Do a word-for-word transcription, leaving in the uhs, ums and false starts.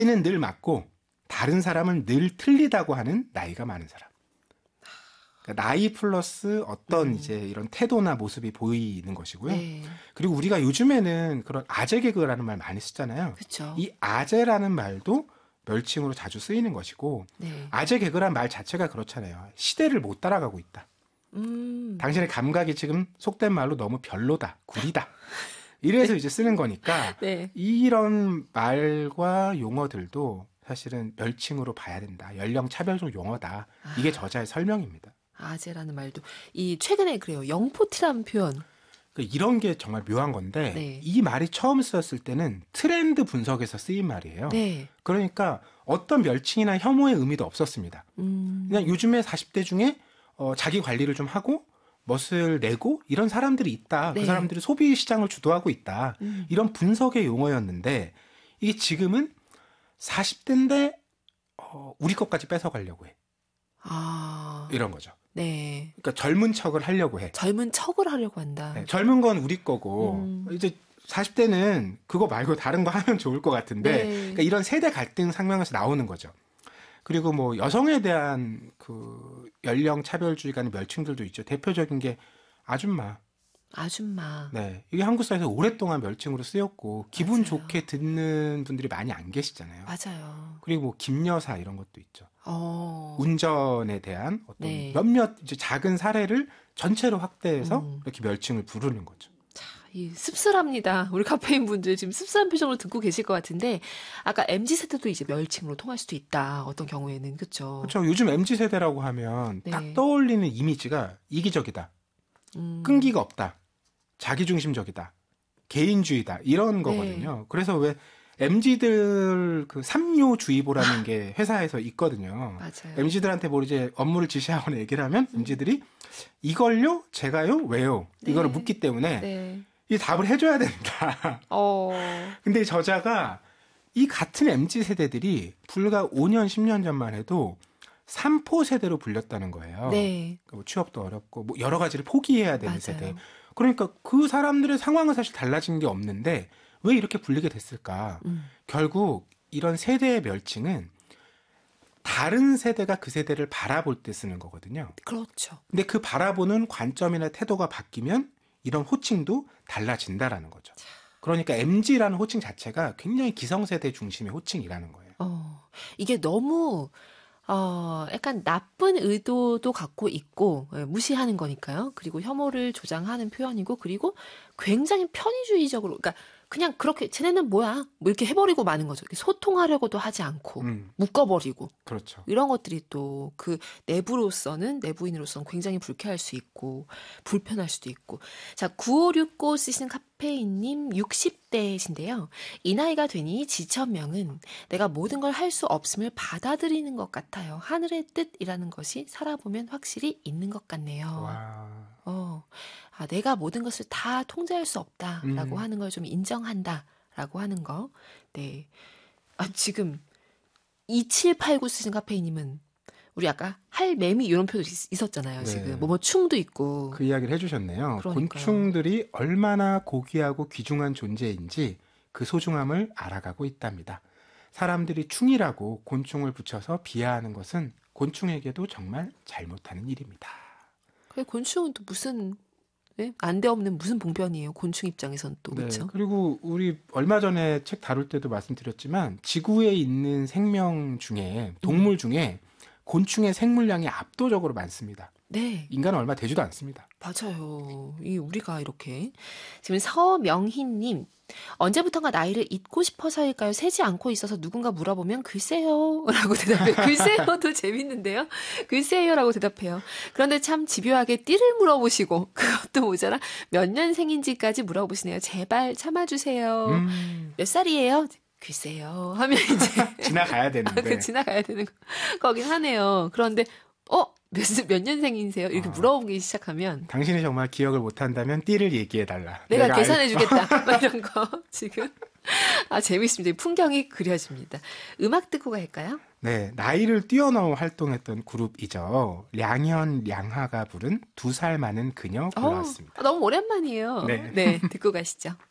나이는 늘 맞고 다른 사람은 늘 틀리다고 하는 나이가 많은 사람. 그러니까 나이 플러스 어떤 음. 이제 이런 태도나 모습이 보이는 것이고요. 네. 그리고 우리가 요즘에는 그런 아재 개그라는 말 많이 쓰잖아요. 그렇죠. 이 아재라는 말도 멸칭으로 자주 쓰이는 것이고 네. 아재 개그란 말 자체가 그렇잖아요. 시대를 못 따라가고 있다. 음. 당신의 감각이 지금 속된 말로 너무 별로다, 구리다. 이래서 네. 이제 쓰는 거니까 네. 이런 말과 용어들도 사실은 멸칭으로 봐야 된다. 연령 차별적 용어다. 이게 아. 저자의 설명입니다. 아재라는 말도 이 최근에 그래요. 영포티라는 표현. 그러니까 이런 게 정말 묘한 건데 네. 이 말이 처음 쓰였을 때는 트렌드 분석에서 쓰인 말이에요. 네. 그러니까 어떤 멸칭이나 혐오의 의미도 없었습니다. 음. 그냥 요즘에 사십 대 중에 어, 자기 관리를 좀 하고 멋을 내고 이런 사람들이 있다. 네. 그 사람들이 소비 시장을 주도하고 있다. 음. 이런 분석의 용어였는데 이게 지금은 사십 대인데 어, 우리 것까지 뺏어가려고 해. 아. 이런 거죠. 네. 그러니까 젊은 척을 하려고 해. 젊은 척을 하려고 한다. 네, 젊은 건 우리 거고 음. 이제 사십 대는 그거 말고 다른 거 하면 좋을 것 같은데 네. 그러니까 이런 세대 갈등 상명에서 나오는 거죠. 그리고 뭐 여성에 대한 그 연령 차별주의가 는 멸칭들도 있죠. 대표적인 게 아줌마. 아줌마. 네, 이게 한국 사회에서 오랫동안 멸칭으로 쓰였고 기분 맞아요. 좋게 듣는 분들이 많이 안 계시잖아요. 맞아요. 그리고 뭐 김여사 이런 것도 있죠. 어. 운전에 대한 어떤 네. 몇몇 이제 작은 사례를 전체로 확대해서 음. 이렇게 멸칭을 부르는 거죠. 자, 이 씁쓸합니다. 우리 카페인 분들 지금 씁쓸한 표정으로 듣고 계실 것 같은데 아까 엠지 세대도 이제 멸칭으로 통할 수도 있다. 어떤 경우에는 그렇죠. 그렇죠. 요즘 엠지 세대라고 하면 네. 딱 떠올리는 이미지가 이기적이다, 음. 끈기가 없다, 자기중심적이다, 개인주의다 이런 네. 거거든요. 그래서 왜 엠지들 그 삼요주의보라는 게 회사에서 있거든요. 맞아요. 엠지들한테 뭐 이제 업무를 지시하거나 얘기를 하면 엠지들이 이걸요, 제가요, 왜요? 네. 이거를 묻기 때문에 네. 이 답을 해줘야 된다. 어. 근데 이 저자가 이 같은 엠지 세대들이 불과 오 년, 십 년 전만 해도 삼포 세대로 불렸다는 거예요. 네. 뭐 취업도 어렵고 뭐 여러 가지를 포기해야 되는 맞아요. 세대. 그러니까 그 사람들의 상황은 사실 달라진 게 없는데 왜 이렇게 불리게 됐을까? 음. 결국 이런 세대의 멸칭은 다른 세대가 그 세대를 바라볼 때 쓰는 거거든요. 그렇죠. 근데 그 바라보는 관점이나 태도가 바뀌면 이런 호칭도 달라진다라는 거죠. 그러니까 엠지라는 호칭 자체가 굉장히 기성세대 중심의 호칭이라는 거예요. 어. 이게 너무 어, 약간 나쁜 의도도 갖고 있고 예, 무시하는 거니까요. 그리고 혐오를 조장하는 표현이고 그리고 굉장히 편의주의적으로 그러니까 그냥 그렇게 쟤네는 뭐야 뭐 이렇게 해버리고 마는 거죠. 이렇게 소통하려고도 하지 않고 음, 묶어버리고 그렇죠. 이런 것들이 또 그 내부로서는 내부인으로서는 굉장히 불쾌할 수 있고 불편할 수도 있고. 자, 구오육구 쓰시는 카페인님 육십 대신데요. 이 나이가 되니 지천명은 내가 모든 걸 할 수 없음을 받아들이는 것 같아요. 하늘의 뜻이라는 것이 살아보면 확실히 있는 것 같네요. 와. 어, 아, 내가 모든 것을 다 통제할 수 없다라고 음. 하는 걸 좀 인정한다라고 하는 거. 네. 아, 지금 이칠팔구 쓰신 카페이님은 우리 아까 할매미 이런 표도 있- 있었잖아요. 네. 지금 뭐뭐 충도 있고. 그 이야기를 해주셨네요. 그러니까요. 곤충들이 얼마나 고귀하고 귀중한 존재인지 그 소중함을 알아가고 있답니다. 사람들이 충이라고 곤충을 붙여서 비하하는 것은 곤충에게도 정말 잘못하는 일입니다. 그 곤충은 또 무슨 네? 안데없는 무슨 봉변이에요. 곤충 입장에선 또 네, 그렇죠. 그리고 우리 얼마 전에 책 다룰 때도 말씀드렸지만 지구에 있는 생명 중에 동물 중에 곤충의 생물량이 압도적으로 많습니다. 네. 인간은 얼마 되지도 않습니다. 맞아요. 이 우리가 이렇게 지금 서명희님 언제부턴가 나이를 잊고 싶어서일까요? 세지 않고 있어서 누군가 물어보면 글쎄요라고 대답해요. 글쎄요도 재밌는데요. 글쎄요라고 대답해요. 그런데 참 집요하게 띠를 물어보시고 그것도 모자라 몇 년생인지까지 물어보시네요. 제발 참아주세요. 음, 몇 살이에요? 글쎄요 하면 이제 지나가야 아, 되는데. 그 지나가야 되는 거, 거긴 하네요. 그런데 어? 몇, 몇 년생이세요? 이렇게 아. 물어보기 시작하면 당신이 정말 기억을 못한다면 띠를 얘기해달라. 내가, 알- 계산해주겠다. 막 이런 거 지금 아 재밌습니다. 이 풍경이 그려집니다. 음악 듣고 갈까요? 네, 나이를 뛰어넘어 활동했던 그룹이죠. 량현, 량하가 부른 두 살 많은 그녀 어, 골라왔습니다. 너무 오랜만이에요. 네. 네, 듣고 가시죠.